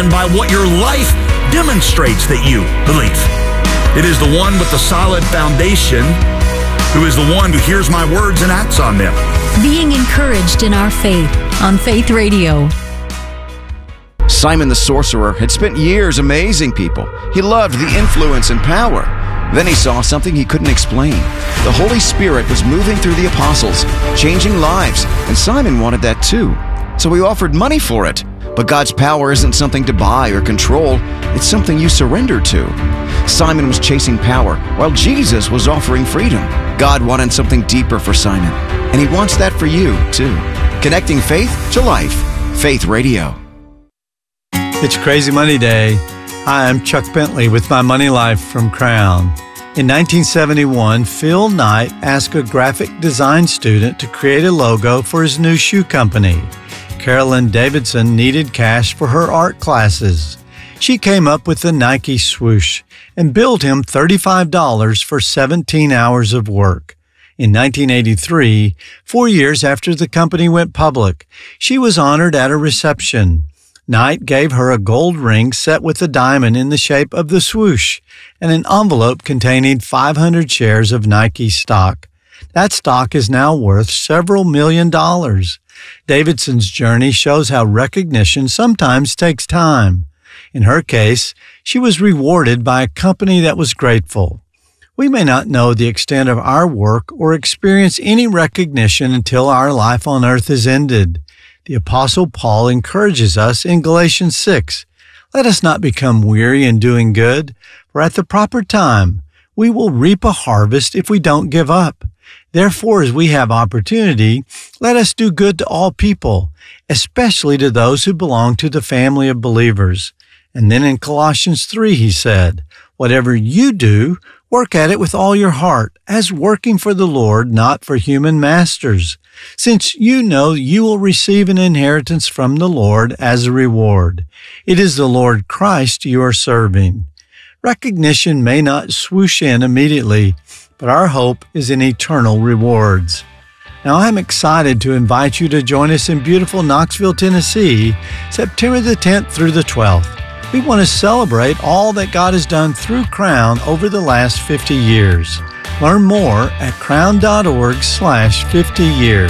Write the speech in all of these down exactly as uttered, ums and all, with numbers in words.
and by what your life demonstrates that you believe. It is the one with the solid foundation who is the one who hears my words and acts on them. Being encouraged in our faith on Faith Radio. Simon the sorcerer had spent years amazing people. He loved the influence and power. Then he saw something he couldn't explain. The Holy Spirit was moving through the apostles, changing lives, and Simon wanted that too. So he offered money for it. But God's power isn't something to buy or control. It's something you surrender to. Simon was chasing power, while Jesus was offering freedom. God wanted something deeper for Simon, and He wants that for you too. Connecting faith to life. Faith Radio. It's Crazy Money Day. Hi, I'm Chuck Bentley with my Money Life from Crown. In nineteen seventy-one, Phil Knight asked a graphic design student to create a logo for his new shoe company. Carolyn Davidson needed cash for her art classes. She came up with the Nike swoosh and billed him thirty-five dollars for seventeen hours of work. In nineteen eighty-three, four years after the company went public, she was honored at a reception. Knight gave her a gold ring set with a diamond in the shape of the swoosh and an envelope containing five hundred shares of Nike stock. That stock is now worth several million dollars. Davidson's journey shows how recognition sometimes takes time. In her case, she was rewarded by a company that was grateful. We may not know the extent of our work or experience any recognition until our life on earth is ended. The Apostle Paul encourages us in Galatians six, "Let us not become weary in doing good, for at the proper time we will reap a harvest if we don't give up. Therefore, as we have opportunity, let us do good to all people, especially to those who belong to the family of believers." And then in Colossians three, he said, "Whatever you do, work at it with all your heart, as working for the Lord, not for human masters, since you know you will receive an inheritance from the Lord as a reward. It is the Lord Christ you are serving." Recognition may not swoosh in immediately, but our hope is in eternal rewards. Now, I'm excited to invite you to join us in beautiful Knoxville, Tennessee, September the tenth through the twelfth. We want to celebrate all that God has done through Crown over the last fifty years. Learn more at crown.org slash 50 years.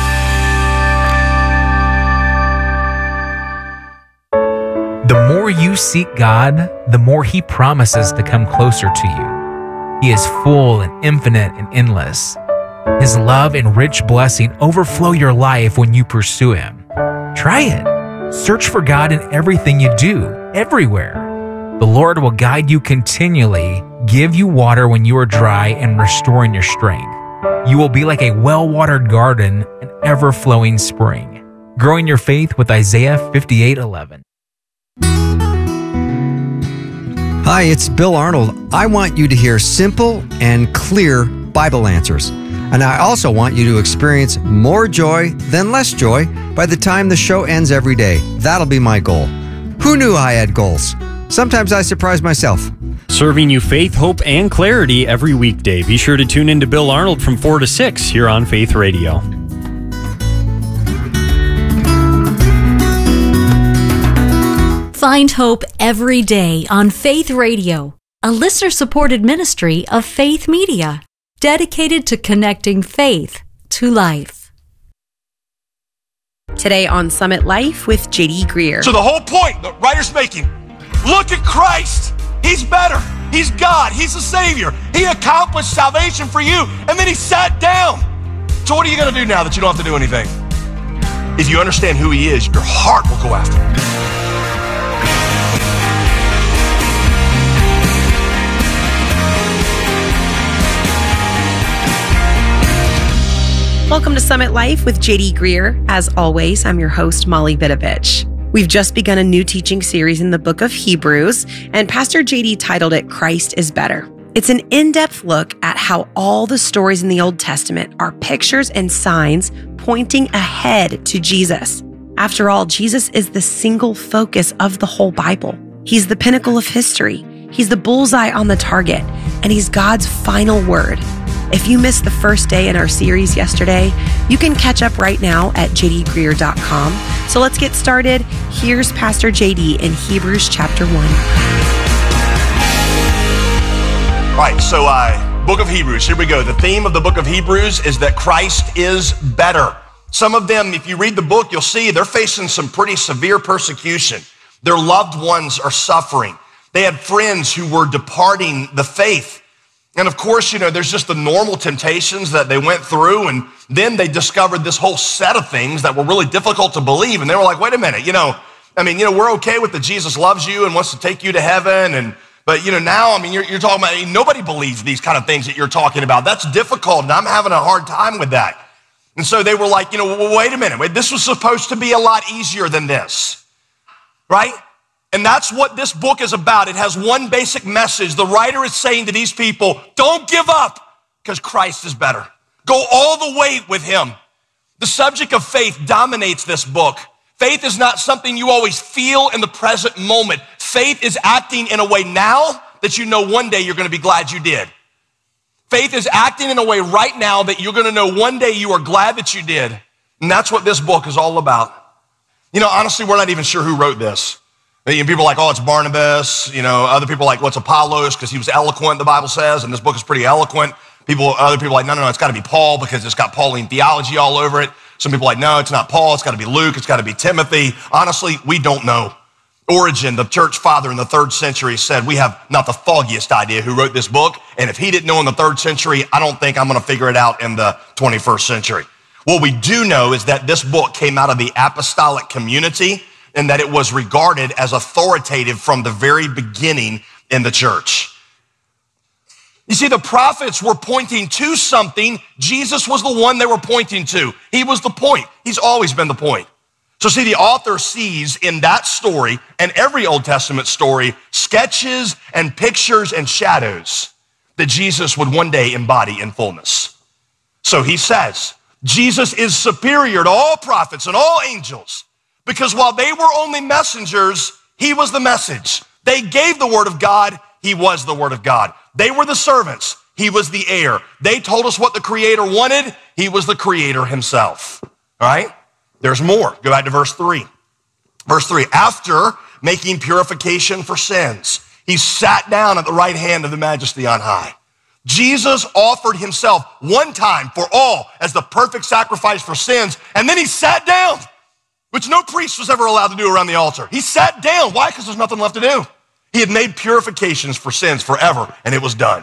The more you seek God, the more He promises to come closer to you. He is full and infinite and endless. His love and rich blessing overflow your life when you pursue Him. Try it. Search for God in everything you do, everywhere. The Lord will guide you continually, give you water when you are dry, and restore your strength. You will be like a well-watered garden, an ever-flowing spring. Growing your faith with Isaiah fifty-eight eleven. Hi, it's Bill Arnold. I want you to hear simple and clear Bible answers. And I also want you to experience more joy than less joy by the time the show ends every day. That'll be my goal. Who knew I had goals? Sometimes I surprise myself. Serving you faith, hope, and clarity every weekday. Be sure to tune in to Bill Arnold from four to six here on Faith Radio. Find hope every day on Faith Radio, a listener-supported ministry of Faith Media, dedicated to connecting faith to life. Today on Summit Life with J D Greer. So the whole point the writer's making, look at Christ. He's better. He's God. He's the Savior. He accomplished salvation for you, and then He sat down. So what are you going to do now that you don't have to do anything? If you understand who He is, your heart will go after Him. Welcome to Summit Life with J D Greer. As always, I'm your host, Molly Vidovich. We've just begun a new teaching series in the book of Hebrews, and Pastor J D titled it, Christ is Better. It's an in-depth look at how all the stories in the Old Testament are pictures and signs pointing ahead to Jesus. After all, Jesus is the single focus of the whole Bible. He's the pinnacle of history. He's the bullseye on the target, and He's God's final word. If you missed the first day in our series yesterday, you can catch up right now at j d greer dot com. So let's get started. Here's Pastor J D in Hebrews chapter one. All right, so uh, book of Hebrews, here we go. The theme of the book of Hebrews is that Christ is better. Some of them, if you read the book, you'll see they're facing some pretty severe persecution. Their loved ones are suffering. They had friends who were departing the faith. And of course, you know, there's just the normal temptations that they went through. And then they discovered this whole set of things that were really difficult to believe. And they were like, wait a minute, you know, I mean, you know, we're okay with that Jesus loves you and wants to take you to heaven. And, but, you know, now, I mean, you're, you're talking about, I mean, nobody believes these kind of things that you're talking about. That's difficult. And I'm having a hard time with that. And so they were like, you know, well, wait a minute. Wait, this was supposed to be a lot easier than this, right? And that's what this book is about. It has one basic message. The writer is saying to these people, don't give up because Christ is better. Go all the way with him. The subject of faith dominates this book. Faith is not something you always feel in the present moment. Faith is acting in a way now that you know one day you're going to be glad you did. Faith is acting in a way right now that you're going to know one day you are glad that you did. And that's what this book is all about. You know, honestly, we're not even sure who wrote this. People are like, oh, it's Barnabas. You know, other people are like, what's Apollos? Because he was eloquent, the Bible says, and this book is pretty eloquent. People, other people are like, no, no, no, it's got to be Paul because it's got Pauline theology all over it. Some people are like, no, it's not Paul. It's got to be Luke. It's got to be Timothy. Honestly, we don't know. Origen, the church father in the third century, said, we have not the foggiest idea who wrote this book. And if he didn't know in the third century, I don't think I'm going to figure it out in the twenty-first century. What we do know is that this book came out of the apostolic community and that it was regarded as authoritative from the very beginning in the church. You see, the prophets were pointing to something. Jesus was the one they were pointing to. He was the point. He's always been the point. So see, the author sees in that story and every Old Testament story sketches and pictures and shadows that Jesus would one day embody in fullness. So he says, Jesus is superior to all prophets and all angels because while they were only messengers, he was the message. They gave the word of God. He was the word of God. They were the servants. He was the heir. They told us what the Creator wanted. He was the Creator himself. All right? There's more. Go back to verse three. Verse three, after making purification for sins, he sat down at the right hand of the Majesty on high. Jesus offered himself one time for all as the perfect sacrifice for sins, and then he sat down, which no priest was ever allowed to do around the altar. He sat down. Why? Because there's nothing left to do. He had made purifications for sins forever, and it was done.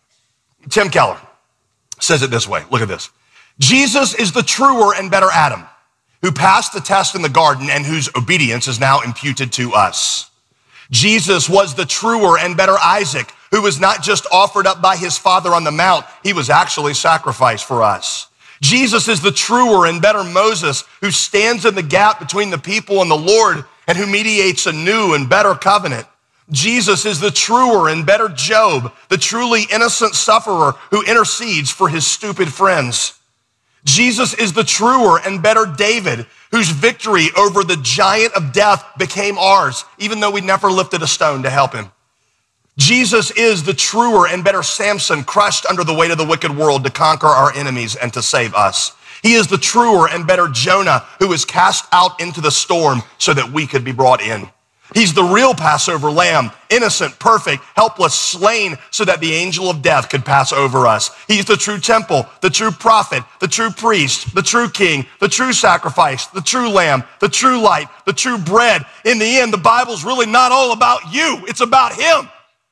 Tim Keller says it this way. Look at this. Jesus is the truer and better Adam, who passed the test in the garden and whose obedience is now imputed to us. Jesus was the truer and better Isaac, who was not just offered up by his father on the mount, he was actually sacrificed for us. Jesus is the truer and better Moses, who stands in the gap between the people and the Lord and who mediates a new and better covenant. Jesus is the truer and better Job, the truly innocent sufferer who intercedes for his stupid friends. Jesus is the truer and better David, whose victory over the giant of death became ours, even though we never lifted a stone to help him. Jesus is the truer and better Samson, crushed under the weight of the wicked world to conquer our enemies and to save us. He is the truer and better Jonah, who was cast out into the storm so that we could be brought in. He's the real Passover lamb, innocent, perfect, helpless, slain so that the angel of death could pass over us. He's the true temple, the true prophet, the true priest, the true king, the true sacrifice, the true lamb, the true light, the true bread. In the end, the Bible's really not all about you. It's about him.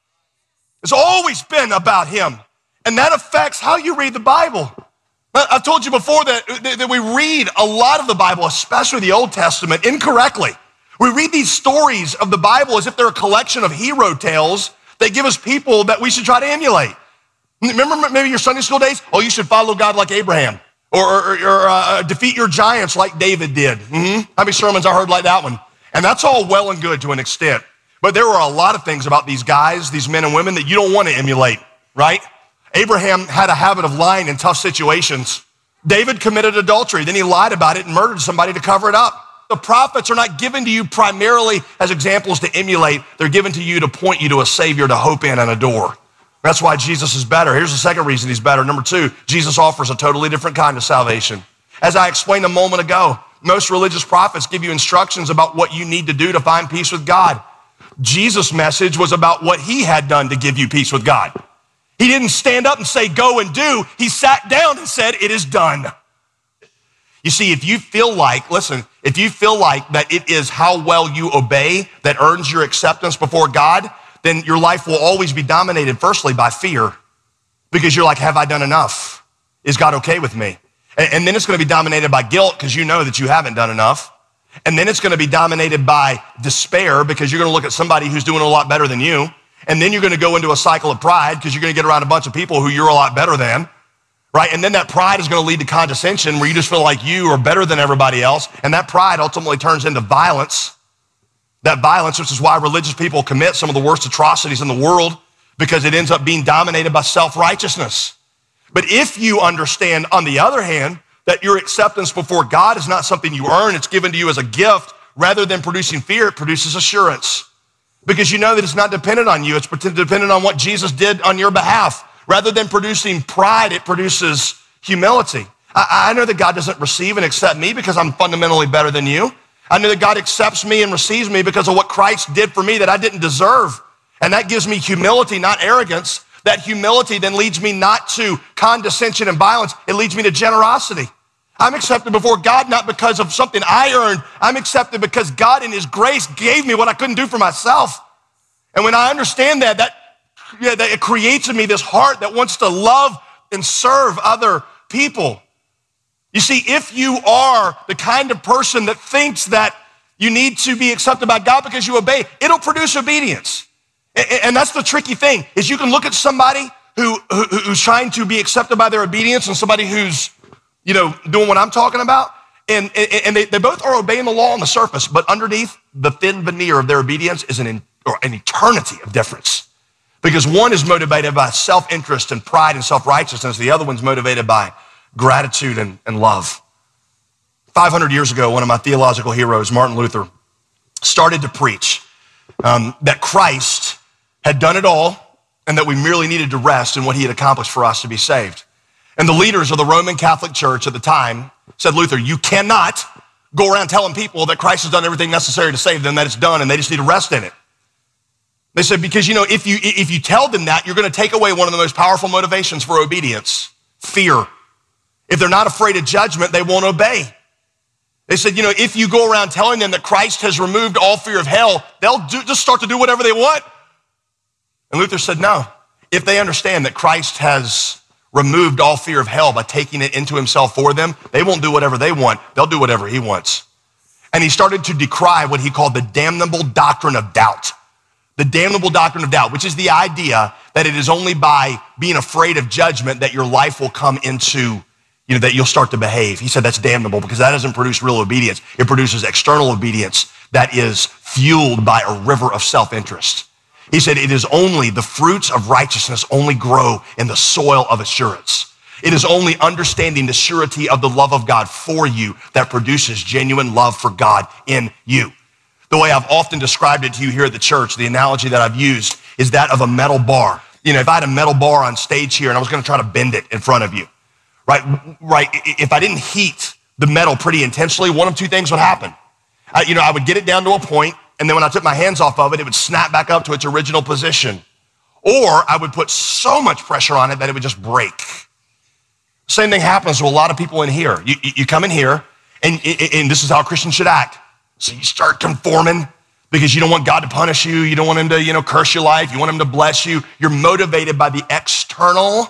It's always been about him. And that affects how you read the Bible. I've told you before that, that we read a lot of the Bible, especially the Old Testament, incorrectly. We read these stories of the Bible as if they're a collection of hero tales that give us people that we should try to emulate. Remember maybe your Sunday school days? Oh, you should follow God like Abraham or, or, or uh, defeat your giants like David did. Mm-hmm. How many sermons I heard like that one? And that's all well and good to an extent. But there were a lot of things about these guys, these men and women that you don't want to emulate, right? Abraham had a habit of lying in tough situations. David committed adultery. Then he lied about it and murdered somebody to cover it up. The prophets are not given to you primarily as examples to emulate. They're given to you to point you to a Savior to hope in and adore. That's why Jesus is better. Here's the second reason he's better. Number two, Jesus offers a totally different kind of salvation. As I explained a moment ago, most religious prophets give you instructions about what you need to do to find peace with God. Jesus' message was about what he had done to give you peace with God. He didn't stand up and say, go and do. He sat down and said, it is done. You see, if you feel like, listen, if you feel like that it is how well you obey that earns your acceptance before God, then your life will always be dominated, firstly, by fear. Because you're like, have I done enough? Is God okay with me? And, and then it's going to be dominated by guilt because you know that you haven't done enough. And then it's going to be dominated by despair because you're going to look at somebody who's doing a lot better than you. And then you're going to go into a cycle of pride because you're going to get around a bunch of people who you're a lot better than, right? And then that pride is going to lead to condescension where you just feel like you are better than everybody else. And that pride ultimately turns into violence. That violence, which is why religious people commit some of the worst atrocities in the world, because it ends up being dominated by self-righteousness. But if you understand, on the other hand, that your acceptance before God is not something you earn, it's given to you as a gift, rather than producing fear, it produces assurance. Because you know that it's not dependent on you, it's dependent on what Jesus did on your behalf. Rather than producing pride, it produces humility. I, I know that God doesn't receive and accept me because I'm fundamentally better than you. I know that God accepts me and receives me because of what Christ did for me that I didn't deserve. And that gives me humility, not arrogance. That humility then leads me not to condescension and violence. It leads me to generosity. I'm accepted before God not because of something I earned. I'm accepted because God in his grace gave me what I couldn't do for myself. And when I understand that, that, yeah, that it creates in me this heart that wants to love and serve other people. You see, if you are the kind of person that thinks that you need to be accepted by God because you obey, it'll produce obedience. And that's the tricky thing, is you can look at somebody who, who who's trying to be accepted by their obedience and somebody who's, you know, doing what I'm talking about, and, and they, they both are obeying the law on the surface, but underneath the thin veneer of their obedience is an, or an eternity of difference. Because one is motivated by self-interest and pride and self-righteousness. The other one's motivated by gratitude and, and love. five hundred years ago, one of my theological heroes, Martin Luther, started to preach um, that Christ had done it all and that we merely needed to rest in what he had accomplished for us to be saved. And the leaders of the Roman Catholic Church at the time said, Luther, you cannot go around telling people that Christ has done everything necessary to save them, that it's done, and they just need to rest in it. They said, because, you know, if you, if you tell them that, you're going to take away one of the most powerful motivations for obedience, fear. If they're not afraid of judgment, they won't obey. They said, you know, if you go around telling them that Christ has removed all fear of hell, they'll do, just start to do whatever they want. And Luther said, no. If they understand that Christ has removed all fear of hell by taking it into himself for them, they won't do whatever they want. They'll do whatever he wants. And he started to decry what he called the damnable doctrine of doubt. The damnable doctrine of doubt, which is the idea that it is only by being afraid of judgment that your life will come into, you know, that you'll start to behave. He said that's damnable because that doesn't produce real obedience. It produces external obedience that is fueled by a river of self-interest. He said it is only the fruits of righteousness only grow in the soil of assurance. It is only understanding the surety of the love of God for you that produces genuine love for God in you. The way I've often described it to you here at the church, the analogy that I've used is that of a metal bar. You know, if I had a metal bar on stage here and I was going to try to bend it in front of you, right? Right. If I didn't heat the metal pretty intensely, one of two things would happen. I, you know, I would get it down to a point, and then when I took my hands off of it, it would snap back up to its original position. Or I would put so much pressure on it that it would just break. Same thing happens to a lot of people in here. You, you come in here, and, and this is how Christians should act. So you start conforming because you don't want God to punish you. You don't want him to, you know, curse your life. You want him to bless you. You're motivated by the external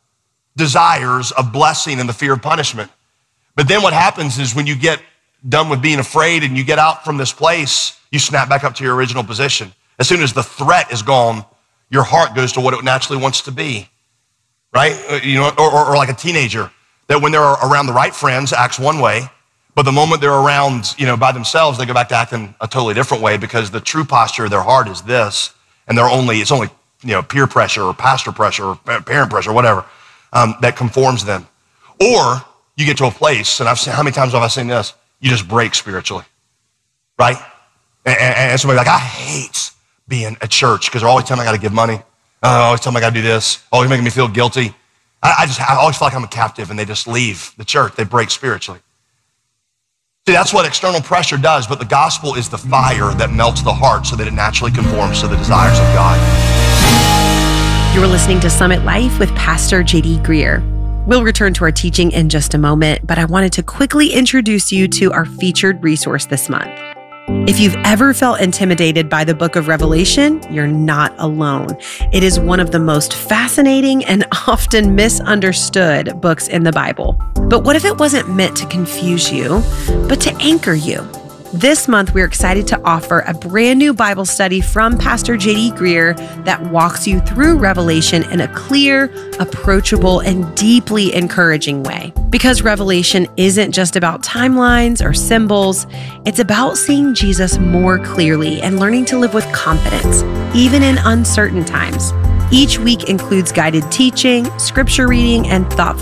desires of blessing and the fear of punishment. But then what happens is when you get done with being afraid and you get out from this place, you snap back up to your original position. As soon as the threat is gone, your heart goes to what it naturally wants to be, right? You know, or, or, or like a teenager that when they're around the right friends acts one way, but the moment they're around, you know, by themselves, they go back to acting a totally different way because the true posture of their heart is this, and they're only, it's only, you know, peer pressure or pastor pressure or parent pressure, whatever, um, that conforms them. Or you get to a place, and I've seen, how many times have I seen this? You just break spiritually, right? And, and, and somebody's like, I hate being at church because they're always telling me I got to give money. Oh, I always tell them I gotta do this. Always making me feel guilty. I, I just I always feel like I'm a captive, and they just leave the church. They break spiritually. See, that's what external pressure does, but the gospel is the fire that melts the heart so that it naturally conforms to the desires of God. You're listening to Summit Life with Pastor J D Greear. We'll return to our teaching in just a moment, but I wanted to quickly introduce you to our featured resource this month. If you've ever felt intimidated by the book of Revelation, you're not alone. It is one of the most fascinating and often misunderstood books in the Bible. But what if it wasn't meant to confuse you, but to anchor you? This month, we're excited to offer a brand new Bible study from Pastor J D Greear that walks you through Revelation in a clear, approachable, and deeply encouraging way. Because Revelation isn't just about timelines or symbols, it's about seeing Jesus more clearly and learning to live with confidence, even in uncertain times. Each week includes guided teaching, scripture reading, and thoughtful